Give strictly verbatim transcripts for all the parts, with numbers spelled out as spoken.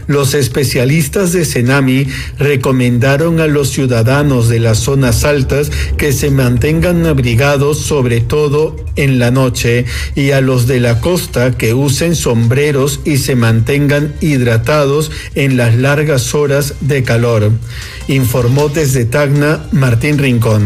Los especialistas de Senami recomendaron a los ciudadanos de las zonas altas que se mantengan abrigados, sobre todo en la noche, y a los de la costa que usen sombreros y se mantengan hidratados en las largas horas de calor. Informó desde Tacna Martín Rincón.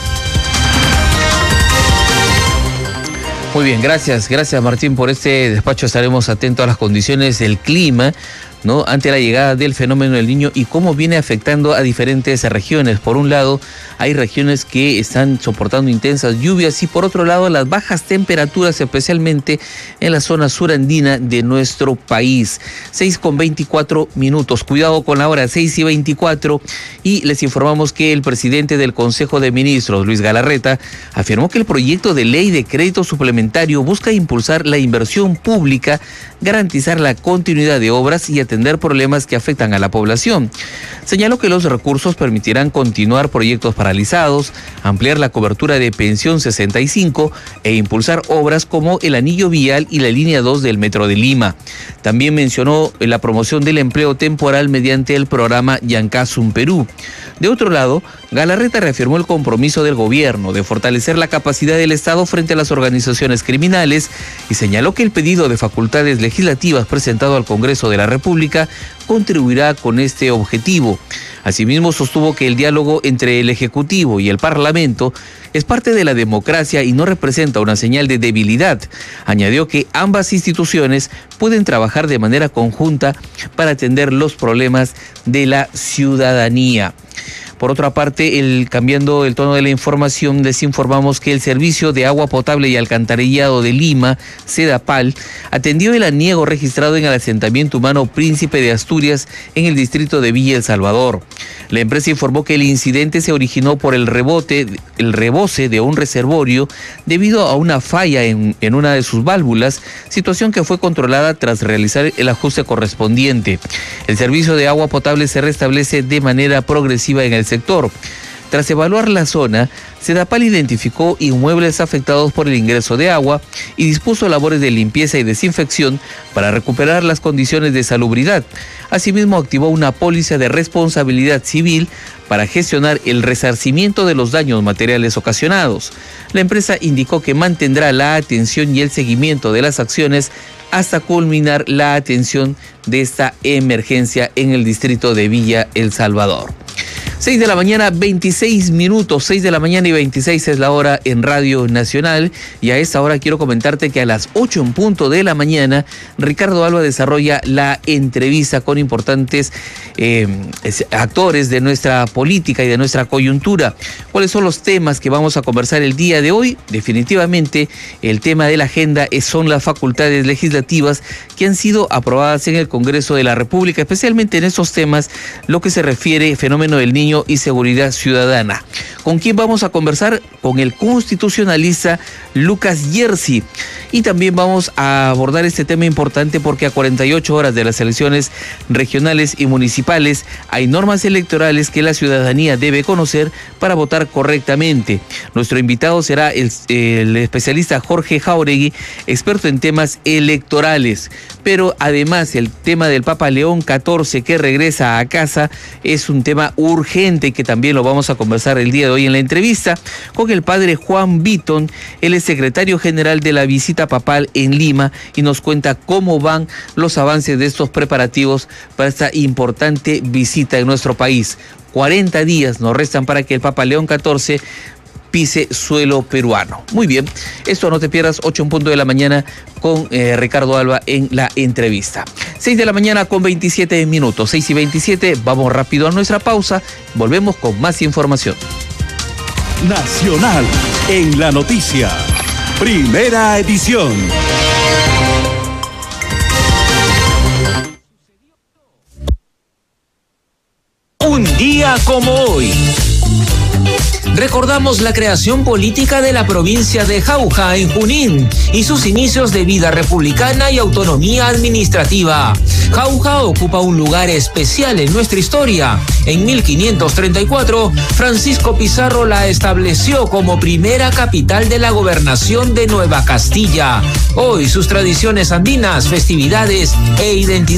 Muy bien, gracias, gracias Martín por este despacho. Estaremos atentos a las condiciones del clima, ¿no?, ante la llegada del fenómeno del Niño y cómo viene afectando a diferentes regiones. Por un lado, hay regiones que están soportando intensas lluvias y por otro lado, las bajas temperaturas, especialmente en la zona surandina de nuestro país. seis con veinticuatro minutos. Cuidado con la hora, seis y veinticuatro. Y les informamos que el presidente del Consejo de Ministros, Luis Galarreta, afirmó que el proyecto de ley de crédito suplementario busca impulsar la inversión pública, garantizar la continuidad de obras y atender problemas que afectan a la población. Señaló que los recursos permitirán continuar proyectos paralizados, ampliar la cobertura de pensión sesenta y cinco e impulsar obras como el anillo vial y la línea dos del Metro de Lima. También mencionó la promoción del empleo temporal mediante el programa Yancasum Perú. De otro lado, Galarreta reafirmó el compromiso del gobierno de fortalecer la capacidad del Estado frente a las organizaciones criminales y señaló que el pedido de facultades legislativas presentado al Congreso de la República contribuirá con este objetivo. Asimismo, sostuvo que el diálogo entre el Ejecutivo y el Parlamento es parte de la democracia y no representa una señal de debilidad. Añadió que ambas instituciones pueden trabajar de manera conjunta para atender los problemas de la ciudadanía. Por otra parte, el, cambiando el tono de la información, les informamos que el Servicio de Agua Potable y Alcantarillado de Lima, SEDAPAL, atendió el aniego registrado en el asentamiento humano Príncipe de Asturias en el distrito de Villa El Salvador. La empresa informó que el incidente se originó por el rebote, el rebose de un reservorio debido a una falla en, en una de sus válvulas, situación que fue controlada tras realizar el ajuste correspondiente. El servicio de agua potable se restablece de manera progresiva en el sector. Tras evaluar la zona, SEDAPAL identificó inmuebles afectados por el ingreso de agua y dispuso labores de limpieza y desinfección para recuperar las condiciones de salubridad. Asimismo, activó una póliza de responsabilidad civil para gestionar el resarcimiento de los daños materiales ocasionados. La empresa indicó que mantendrá la atención y el seguimiento de las acciones hasta culminar la atención de esta emergencia en el distrito de Villa El Salvador. seis de la mañana, veintiséis minutos, seis de la mañana y veintiséis es la hora en Radio Nacional, y a esta hora quiero comentarte que a las ocho en punto de la mañana, Ricardo Alba desarrolla la entrevista con importantes eh, actores de nuestra política y de nuestra coyuntura. ¿Cuáles son los temas que vamos a conversar el día de hoy? Definitivamente el tema de la agenda es, son las facultades legislativas que han sido aprobadas en el Congreso de la República, especialmente en estos temas, lo que se refiere al fenómeno del niño y seguridad ciudadana. ¿Con quién vamos a conversar? Con el constitucionalista Lucas Yersi. Y también vamos a abordar este tema importante porque a cuarenta y ocho horas de las elecciones regionales y municipales hay normas electorales que la ciudadanía debe conocer para votar correctamente. Nuestro invitado será el, el especialista Jorge Jauregui, experto en temas electorales. Pero además el tema del Papa León catorce que regresa a casa es un tema urgente que también lo vamos a conversar el día de hoy en la entrevista con el padre Juan Bitton. Él es secretario general de la visita papal en Lima y nos cuenta cómo van los avances de estos preparativos para esta importante visita en nuestro país. cuarenta días nos restan para que el Papa León catorce pise suelo peruano. Muy bien, esto no te pierdas, ocho en punto de la mañana con eh, Ricardo Alba en la entrevista. seis de la mañana con veintisiete minutos, seis y veintisiete, vamos rápido a nuestra pausa, volvemos con más información. Nacional en la noticia, primera edición. Un día como hoy. Recordamos la creación política de la provincia de Jauja en Junín y sus inicios de vida republicana y autonomía administrativa. Jauja ocupa un lugar especial en nuestra historia. En mil quinientos treinta y cuatro, Francisco Pizarro la estableció como primera capital de la gobernación de Nueva Castilla. Hoy sus tradiciones andinas, festividades e identidad